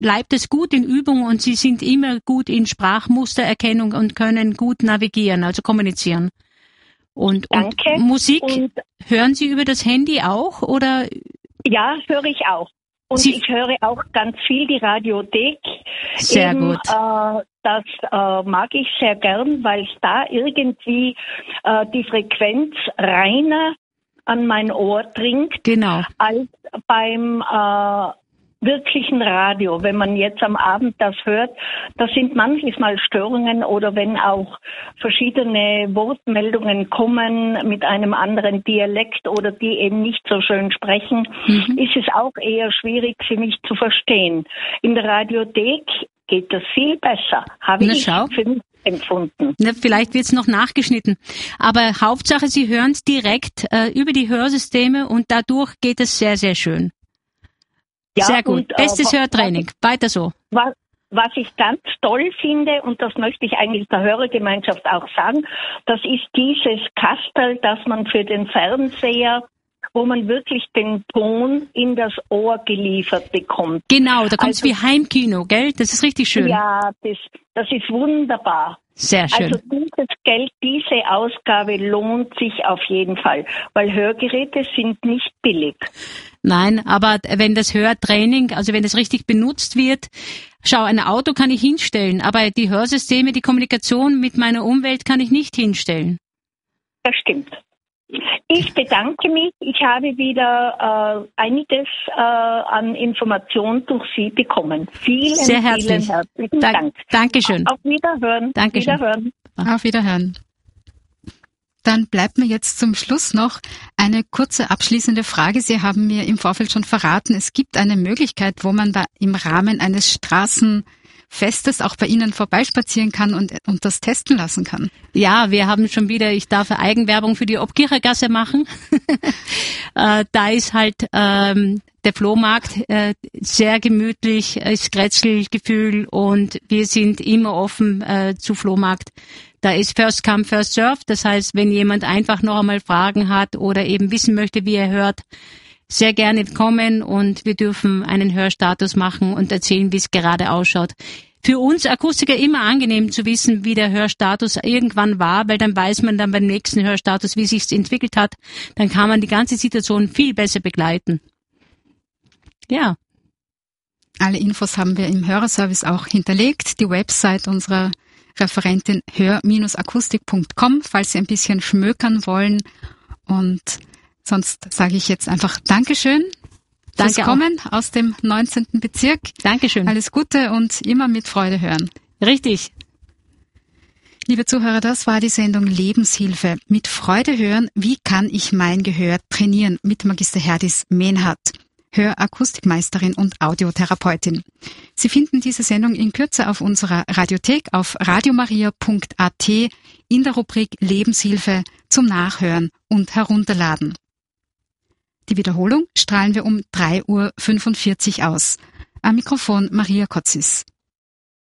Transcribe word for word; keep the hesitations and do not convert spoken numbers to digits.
bleibt es gut in Übung und Sie sind immer gut in Sprachmustererkennung und können gut navigieren, also kommunizieren. Und, Danke. und Musik, und, hören Sie über das Handy auch, oder? Ja, höre ich auch. Und Sie, ich höre auch ganz viel die Radiothek. Sehr Eben, gut. Äh, das äh, mag ich sehr gern, weil es da irgendwie äh, die Frequenz reiner an mein Ohr dringt, genau, als beim äh, wirklichen Radio. Wenn man jetzt am Abend das hört, da sind manchmal Störungen oder wenn auch verschiedene Wortmeldungen kommen mit einem anderen Dialekt oder die eben nicht so schön sprechen, mhm. ist es auch eher schwierig für mich zu verstehen. In der Radiothek geht das viel besser, habe Na, ich schau. für mich empfunden. Na, vielleicht wird's noch nachgeschnitten. Aber Hauptsache, Sie hören es direkt äh, über die Hörsysteme und dadurch geht es sehr, sehr schön. Ja, sehr gut. Und, Bestes äh, Hörtraining. Ich, Weiter so. Was, was ich ganz toll finde, und das möchte ich eigentlich der Hörergemeinschaft auch sagen, das ist dieses Kastel, das man für den Fernseher, wo man wirklich den Ton in das Ohr geliefert bekommt. Genau, da kommt es also, wie Heimkino, gell? Das ist richtig schön. Ja, das, das ist wunderbar. Sehr schön. Also dieses Geld, diese Ausgabe lohnt sich auf jeden Fall, weil Hörgeräte sind nicht billig. Nein, aber wenn das Hörtraining, also wenn das richtig benutzt wird, schau, ein Auto kann ich hinstellen, aber die Hörsysteme, die Kommunikation mit meiner Umwelt kann ich nicht hinstellen. Das stimmt. Ich bedanke mich. Ich habe wieder äh, einiges äh, an Informationen durch Sie bekommen. Vielen, Sehr herzlich. vielen herzlichen da- Dank. Dankeschön. Auf Wiederhören. Dankeschön. Wiederhören. Auf Wiederhören. Dann bleibt mir jetzt zum Schluss noch eine kurze abschließende Frage. Sie haben mir im Vorfeld schon verraten, es gibt eine Möglichkeit, wo man da im Rahmen eines Straßenfestes auch bei Ihnen vorbeispazieren kann und, und das testen lassen kann. Ja, wir haben schon wieder, ich darf Eigenwerbung für die Obkirchergasse machen. äh, da ist halt ähm, der Flohmarkt äh, sehr gemütlich, ist Grätzlgefühl und wir sind immer offen äh, zu Flohmarkt. Da ist First Come, First Serve. Das heißt, wenn jemand einfach noch einmal Fragen hat oder eben wissen möchte, wie er hört, sehr gerne kommen und wir dürfen einen Hörstatus machen und erzählen, wie es gerade ausschaut. Für uns Akustiker immer angenehm zu wissen, wie der Hörstatus irgendwann war, weil dann weiß man dann beim nächsten Hörstatus, wie sich's entwickelt hat. Dann kann man die ganze Situation viel besser begleiten. Ja. Alle Infos haben wir im Hörerservice auch hinterlegt. Die Website unserer Referentin hör Bindestrich akustik Punkt com, falls Sie ein bisschen schmökern wollen. Und sonst sage ich jetzt einfach Dankeschön fürs Danke Kommen auch. Aus dem neunzehnten Bezirk. Dankeschön. Alles Gute und immer mit Freude hören. Richtig. Liebe Zuhörer, das war die Sendung Lebenshilfe. Mit Freude hören, wie kann ich mein Gehör trainieren? Mit Magister Herdis Mehnhardt, Hörakustikmeisterin und Audiotherapeutin. Sie finden diese Sendung in Kürze auf unserer Radiothek auf radiomaria Punkt a t in der Rubrik Lebenshilfe zum Nachhören und Herunterladen. Die Wiederholung strahlen wir um drei Uhr fünfundvierzig aus. Am Mikrofon Maria Kotzis.